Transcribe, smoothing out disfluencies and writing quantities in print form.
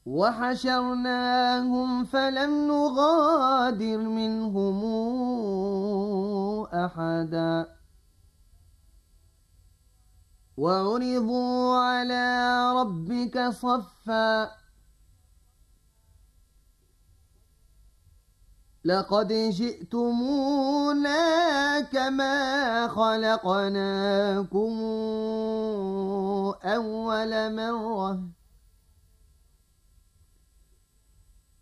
وحشرناهم فلم نغادر منهم أحدا وعرضوا على ربك صفا لقد جئتمونا كما خلقناكم أول مرة